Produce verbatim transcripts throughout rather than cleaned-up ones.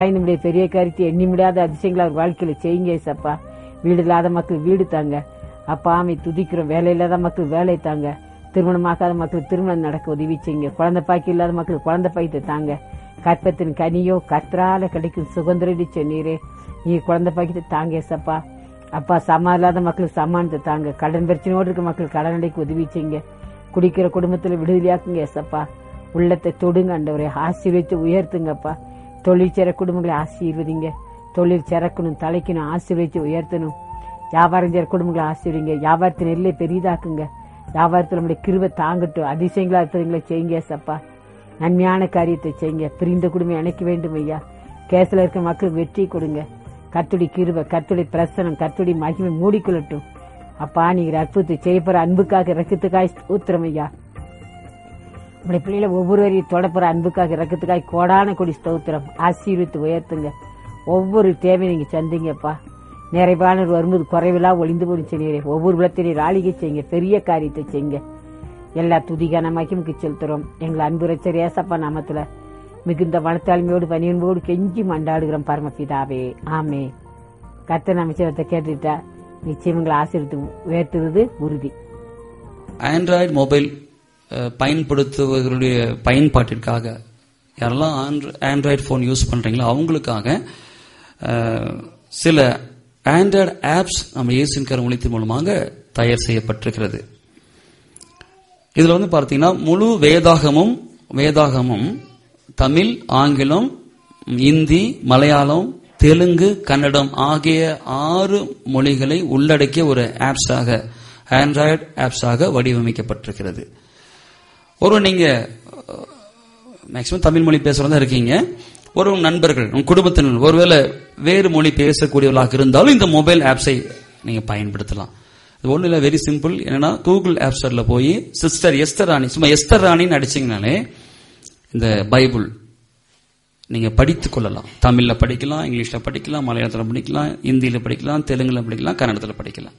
நம்முடைய பெரிய காரியத்தை எண்ணி முடியாத அதிசயங்களை அவர் வாழ்க்கையில செய்யுங்க ஏசப்பா. வீடு இல்லாத மக்கள் வீடு தாங்க அப்பா. ஆமை துதிக்கிறோம். வேலை இல்லாத மக்கள் வேலை தாங்க. திருமணமாக்காத மக்கள் திருமணம் நடக்க உதவி செய்யுங்க. குழந்தை பாக்கி இல்லாத மக்கள் குழந்தை பாய்த்து தாங்க. கற்பத்தின் கனியோ கற்றால கிடைக்கும் சுதந்திரடி சொன்னீரே, நீ குழந்தை பாக்கிட்டு தாங்க ஏசப்பா. அப்பா சமா இல்லாத மக்களுக்கு சமானத்தை தாங்க. கடன் பிரச்சனையோடு இருக்க மக்கள் கடன் அடைக்க உதவி செய்யுங்க. குடிக்கிற குடும்பத்துல விடுதலையாக்குங்க ஏசப்பா. உள்ளத்தை தொடுங்க ஆண்டவரே, ஆசீர்வதித்து உயர்த்துங்கப்பா. தொழில் சேர குடும்பங்களை ஆசீர்வதிங்க. தொழில் சிறக்கணும், தலைக்கணும், ஆசீர்வதித்து உயர்த்தணும். வியாபாரம் சேர குடும்பங்களை ஆசீர்வதிங்க. வியாபாரத்தின் எல்லை பெரிதாக்குங்க. வியாபாரத்தில் நம்முடைய கிருபை தாங்கட்டும். அதிசயங்களா இருக்கிறவங்களை செய்யுங்க ஏசப்பா. நன்மையான காரியத்தை செய்யுங்க. பிரிந்த குடும்பம் இணைக்க வேண்டும் ஐயா. கேஸ்ல இருக்க மக்களுக்கு வெற்றி கொடுங்க. கர்த்தருடைய கிருபை, கர்த்தருடைய பிரசனம், கர்த்தருடைய மகிமை மூடிக்கொள்ளட்டும். அப்பா நீங்க அற்புதத்தை செய்யப்படுற அன்புக்காக இரக்கத்துக்காய் ஸ்தோத்திரம் ஐயா. உங்களுடைய பிள்ளைகளை ஒவ்வொருவரையும் தொடப்புற அன்புக்காக இரக்கத்துக்காய் கோடான கொடி ஸ்தோத்திரம். ஆசீர்வித்து உயர்த்துங்க. ஒவ்வொரு தேவை நீங்க சந்திங்கப்பா. நிறைவானவர் வரும்போது குறைவிலா ஒளிந்து போடும் செய்யுங்க. ஒவ்வொரு விளத்திலையும் ஆளிகை செய்யுங்க. பெரிய காரியத்தை செய்யுங்க. எல்லா துதிகான மகிமைக்கு செலுத்துறோம். எங்களை அன்பு ரட்சகர் ஏசப்பா நாமத்துல மிகுந்த மனத்தாழ்மையோடு பணியன்போடு கெஞ்சி மண்டாடுகிறோம் பரமபிதாவே, ஆமே. கர்த்தர் நம்ம சேவத்தை கேட்டுட்டா நிச்சயம் எங்களை ஆசீர்வதித்து உயர்த்துவது உறுதி. ஆண்ட்ராய்டு மொபைல் பயன்படுத்துவர்களுடைய பயன்பாட்டிற்காக யாரெல்லாம் ஆண்ட்ராய்டு போன் யூஸ் பண்றீங்களோ அவங்களுக்காக சில ஆண்ட்ராய்டு ஆப்ஸ் நம்ம இயேசுவின் கரம் ஒளித்தின் மூலமாக தயார் செய்யப்பட்டிருக்கிறது. இதுல வந்து பார்த்தீங்கன்னா முழு வேதாகமும் வேதாகமும் தமிழ், ஆங்கிலம், இந்தி, மலையாளம், தெலுங்கு, கன்னடம் ஆகிய ஆறு மொழிகளை உள்ளடக்கிய ஒரு ஆப்ஸாக ஆண்ட்ராய்டு ஆப்ஸாக வடிவமைக்கப்பட்டிருக்கிறது. ஒரு நீங்க மேக்சிமம் தமிழ் மொழி பேசுறதா இருக்கீங்க, ஒரு நண்பர்கள் உங்க குடும்பத்தினர் ஒருவேளை வேறு மொழி பேசக்கூடியவர்களாக இருந்தாலும் இந்த மொபைல் ஆப்ஸை நீங்க பயன்படுத்தலாம். இது ஒண்ணு இல்ல, வெரி சிம்பிள். என்னன்னா கூகுள் ஆப் ஸ்டோர்ல போய் சிஸ்டர் எஸ்தர் ராணி, சும்மா எஸ்தர் ராணின்னு அடிச்சீங்கனாலே இந்த பைபிள் நீங்க படித்துக் கொள்ளலாம். தமிழ்ல படிக்கலாம், இங்கிலீஷ்ல படிக்கலாம், மலையாளத்துல படிக்கலாம், இந்தியில படிக்கலாம், தெலுங்குல படிக்கலாம், கன்னடத்துல படிக்கலாம்.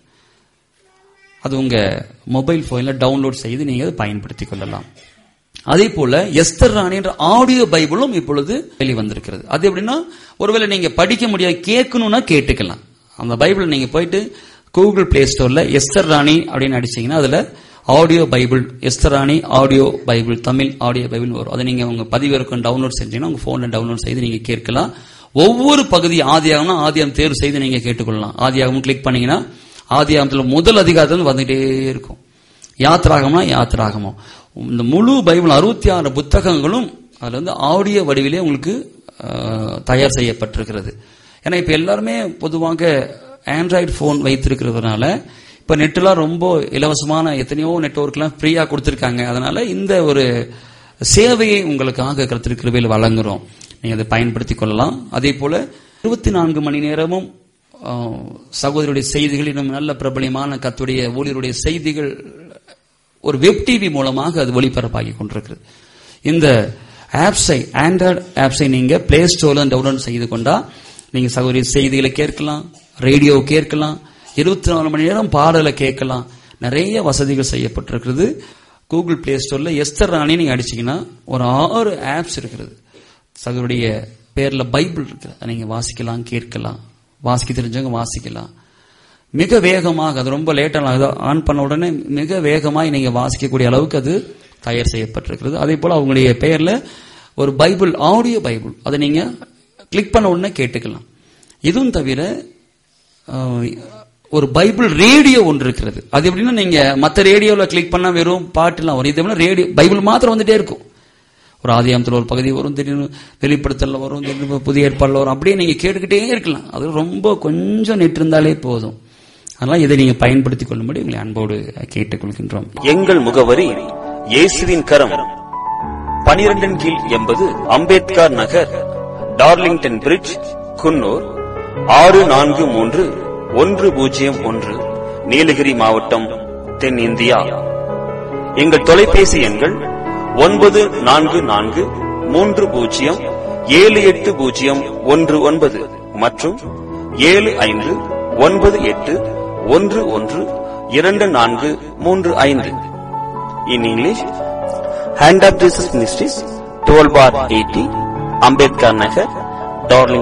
அது உங்க மொபைல் போன்ல டவுன்லோட் செய்து நீங்க அதை பயன்படுத்திக் கொள்ளலாம். அதே போல எஸ்தர் ராணி என்ற ஆடியோ பைபிளும் இப்பொழுது வெளிவந்திருக்கிறது. அது எப்படின்னா, ஒருவேளை நீங்க படிக்க முடியாது கேட்கணும்னா கேட்டுக்கலாம். அந்த பைபிள் நீங்க போயிட்டு கூகுள் பிளே ஸ்டோர்ல எஸ்தர் ராணி அப்படின்னு அடிச்சீங்கன்னா அதுல ஆடியோ பைபிள், எஸ்தர் ராணி audio Bible, Tamil audio Bible வரும். அதை நீங்க உங்க பதிவிறக்கம் டவுன்லோட் செஞ்சீங்கன்னா உங்க போன்ல டவுன்லோட் செய்து நீங்க கேட்கலாம். ஒவ்வொரு பகுதி ஆதியாகம்னா ஆதியாகம் தேர்வு செய்து நீங்க கேட்டுக்கொள்ளலாம். ஆதியாகம் கிளிக் பண்ணீங்கன்னா ஆதியாகத்துல முதல் அதிகாரத்துல வந்துட்டே இருக்கும். யாத்திராகம்னா யாத்திராகமோ, இந்த முழு பைபிள் அறுபத்தி ஆறு புத்தகங்களும் அதுல வந்து ஆடியோ வடிவிலே உங்களுக்கு தயார் செய்யப்பட்டிருக்கிறது. ஏன்னா இப்ப எல்லாருமே பொதுவாக ஆண்ட்ராய்டு போன் வைத்திருக்கிறதுனால இப்ப நெட்லாம் ரொம்ப இலவசமான எத்தனையோ நெட்வொர்க் எல்லாம் ஃப்ரீயா கொடுத்திருக்காங்க. அதனால இந்த ஒரு சேவையை உங்களுக்காக கர்த்தர் கிருபையில் வழங்குறோம். நீங்க அதை பயன்படுத்திக் கொள்ளலாம். அதே போல இருபத்தி நான்கு மணி நேரமும் சகோதரருடைய செய்திகள், இன்னும் நல்ல பிரபலியமான கர்த்தருடைய ஊழியருடைய செய்திகள் ஒரு வெப் டிவி மூலமாக அது ஒளிபரப்பாகி கொண்டிருக்கிறது. இந்த ஆப்ஸை ஆண்ட்ராய்டு ஆப்ஸை நீங்க பிளே ஸ்டோர்ல டவுன்லோட் செய்து கொண்டா நீங்க சகோதரி செய்திகளை கேட்கலாம், ரேடியோ கேட்கலாம், இருபத்தி நாலு மணி நேரம் பாடலை கேட்கலாம். நிறைய வசதிகள் செய்யப்பட்டிருக்கிறது. கூகுள் பிளே ஸ்டோர்ல எஸ்தர் ராணி நீங்க அடிச்சீங்கன்னா ஒரு ஆறு ஆப்ஸ் இருக்கிறது. சகோதரிய பேர்ல பைபிள் இருக்கு, நீங்க வாசிக்கலாம், கேட்கலாம், வாசிக்க தெரிஞ்சவங்க வாசிக்கலாம். மிக வேகமாக, அது ரொம்ப லேட்டாக ஆன் பண்ண உடனே மிக வேகமாக நீங்க வாசிக்கக்கூடிய அளவுக்கு அது தயார் செய்யப்பட்டிருக்கிறது. அதே போல அவங்களுடைய பெயர்ல ஒரு பைபிள், ஆடியோ பைபிள், அதை நீங்க கிளிக் பண்ண உடனே கேட்டுக்கலாம். இதுவும் தவிர ஒரு பைபிள் ரேடியோ ஒன்று இருக்கிறது. அது எப்படின்னா, நீங்க மற்ற ரேடியோல கிளிக் பண்ணா வெறும் பாட்டுலாம் வரும். இது ரேடியோ பைபிள் மாத்திரம் வந்துட்டே இருக்கும். ஒரு ஆதியாகமத்தில் ஒரு பகுதி வரும், திடீர்னு வெளிப்படுத்தல வரும், திடீர்னு புதிய ஏற்பாடுல வரும். அப்படியே நீங்க கேட்டுக்கிட்டே இருக்கலாம். அது ரொம்ப கொஞ்சம் நெட் இருந்தாலே போதும். அதனால இதை நீங்க பயன்படுத்திக் கொள்ளும்படி உங்களை அன்போடு கேட்டுக்கொள்கின்றோம். எங்கள் முகவரி இயேசுவின் கரம், பனிரெண்டின் கீழ் எண்பது அம்பேத்கர் நகர், டார்லிங்டன் பிரிட்ஜ், குன்னூர் ஆறு நான்கு மூன்று ஒன்று பூஜ்ஜியம் ஒன்று, நீலகிரி மாவட்டம், தென்னிந்தியா. எங்கள் தொலைபேசி எண்கள் ஒன்பது நான்கு நான்கு மூன்று பூஜ்ஜியம் ஏழு எட்டு பூஜ்ஜியம் ஒன்று ஒன்பது மற்றும் ஏழு ஐந்து ஒன்பது எட்டு ஒன்று ஒன்று இரண்டு நான்கு மூன்று ஐந்து. In English, hand of Jesus ministries, twelve bar eighty, Ambedkar Nagar, darling